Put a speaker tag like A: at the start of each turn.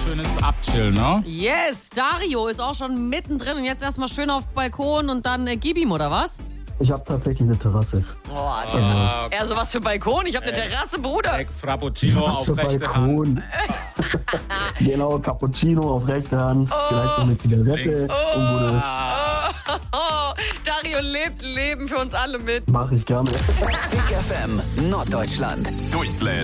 A: schönes Abchillen, ne?
B: Yes, Dario ist auch schon mittendrin und jetzt erstmal schön auf Balkon und dann gib ihm, oder was?
C: Ich habe tatsächlich eine Terrasse.
B: Oh, Alter. Ja, sowas für Balkon. Ich habe eine Terrasse, Bruder.
A: Frappuccino auf rechte Hand.
C: Genau, Cappuccino auf rechte Hand. Vielleicht noch eine Zigarette. Und
B: Dario lebt Leben für uns alle mit.
C: Mache ich gerne.
D: Big FM Norddeutschland.
E: Durchslädt.